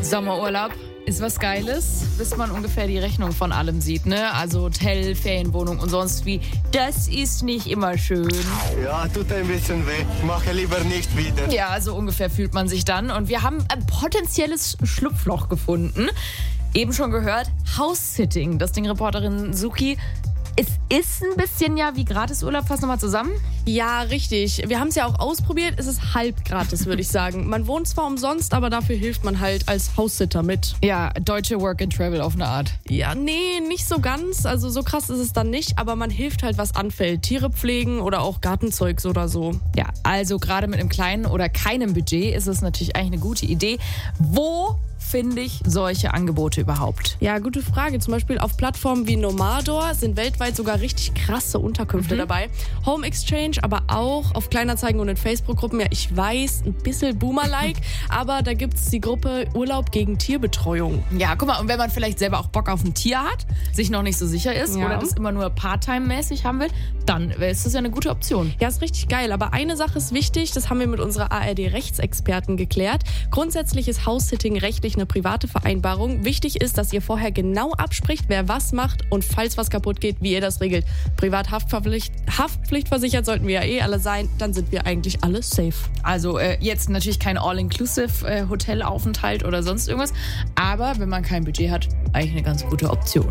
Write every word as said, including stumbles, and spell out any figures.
Sommerurlaub ist was Geiles, bis man ungefähr die Rechnung von allem sieht, ne? Also Hotel, Ferienwohnung und sonst wie. Das ist nicht immer schön. Ja, tut ein bisschen weh. Mache lieber nicht wieder. Ja, so ungefähr fühlt man sich dann. Und wir haben ein potenzielles Schlupfloch gefunden. Eben schon gehört, House-Sitting. Das Ding Reporterin Suki. Es ist ein bisschen ja wie Gratisurlaub. Fass nochmal zusammen. Ja, richtig. Wir haben es ja auch ausprobiert. Es ist halb gratis, würde ich sagen. Man wohnt zwar umsonst, aber dafür hilft man halt als Haussitter mit. Ja, deutsche Work and Travel auf eine Art. Ja, nee, nicht so ganz. Also so krass ist es dann nicht. Aber man hilft halt, was anfällt. Tiere pflegen oder auch Gartenzeugs oder so. Ja, also gerade mit einem kleinen oder keinem Budget ist es natürlich eigentlich eine gute Idee. Wo finde ich solche Angebote überhaupt? Ja, gute Frage. Zum Beispiel auf Plattformen wie Nomador sind weltweit sogar richtig krasse Unterkünfte mhm. dabei. Home Exchange, aber auch auf Kleinanzeigen und in Facebook-Gruppen. Ja, ich weiß, ein bisschen Boomer-like, aber da gibt es die Gruppe Urlaub gegen Tierbetreuung. Ja, guck mal, und wenn man vielleicht selber auch Bock auf ein Tier hat, sich noch nicht so sicher ist ja. oder das immer nur Part-Time-mäßig haben will, dann ist das ja eine gute Option. Ja, ist richtig geil. Aber eine Sache ist wichtig, das haben wir mit unserer A R D-Rechtsexperten geklärt. Grundsätzlich ist House-Sitting rechtlich eine private Vereinbarung. Wichtig ist, dass ihr vorher genau abspricht, wer was macht und falls was kaputt geht, wie ihr das regelt. Privathaftpflicht, Haftpflichtversichert sollten wir ja eh alle sein, dann sind wir eigentlich alle safe. Also äh, jetzt natürlich kein All-Inclusive äh, Hotelaufenthalt oder sonst irgendwas, aber wenn man kein Budget hat, eigentlich eine ganz gute Option.